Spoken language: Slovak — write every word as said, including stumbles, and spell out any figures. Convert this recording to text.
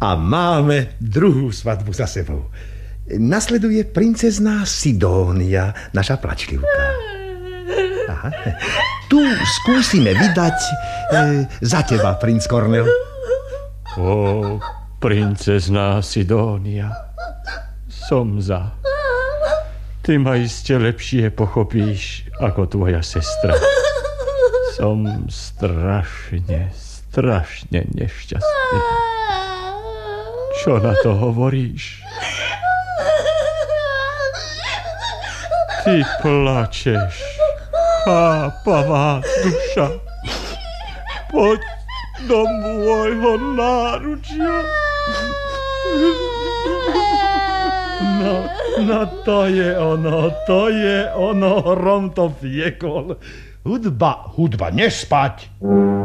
A máme druhú svadbu za sebou. Nasleduje princezná Sidónia, naša plačlivka. Aha. Tu skúsime vydať e, za teba, princ Kornel. Ó, princezná Sidónia, som za. Ty ma iste lepšie pochopíš ako tvoja sestra. Som strašne, strašne nešťastný. Čo na to hovoríš? Ty plačeš, chápavá duša. Poď do môjho náručia. No, no to je ono, to je ono, hrom to fiekol. Hudba, hudba, nespať.